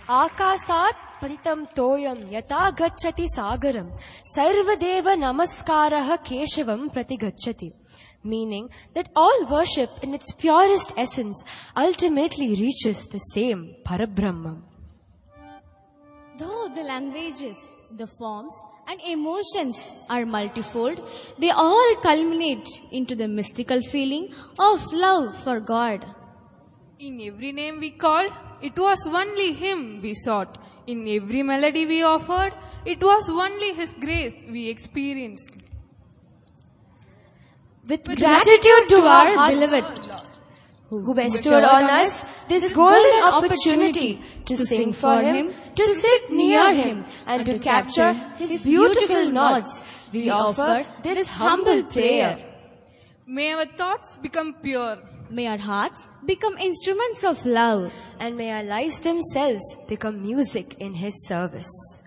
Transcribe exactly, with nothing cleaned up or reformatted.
Akasat patitam toyam yata gacchati sagaram sarvadeva namaskaraha keshavam pratigacchati. Meaning that all worship in its purest essence ultimately reaches the same Parabrahman. Though the languages, the forms and emotions are multifold, they all culminate into the mystical feeling of love for God. In every name we called, it was only Him we sought. In every melody we offered, it was only His grace we experienced. With, With gratitude to our beloved, who bestowed on us this golden opportunity to sing for Him, to sit near Him, and to capture His beautiful nods, we offer this humble prayer. May our thoughts become pure. May our hearts become instruments of love. And may our lives themselves become music in His service.